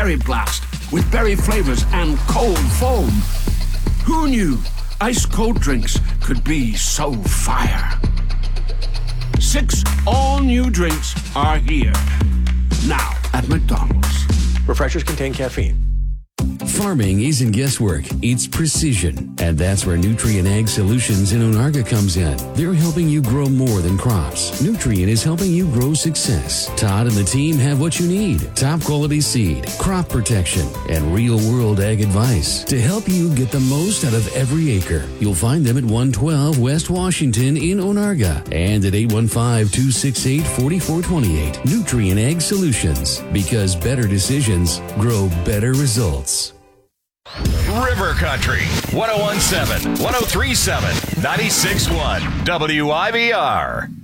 Berry Blast with berry flavors and cold foam. Who knew ice-cold drinks could be so fire? 6 all-new drinks are here. Now at McDonald's. Refreshers contain caffeine. Farming isn't guesswork, it's precision. And that's where Nutrien Ag Solutions in Onarga comes in. They're helping you grow more than crops. Nutrien is helping you grow success. Todd and the team have what you need. Top quality seed, crop protection, and real-world ag advice to help you get the most out of every acre. You'll find them at 112 West Washington in Onarga and at 815-268-4428. Nutrien Ag Solutions, because better decisions grow better results. River Country, 101.7, 103.7, 96.1, WIBR.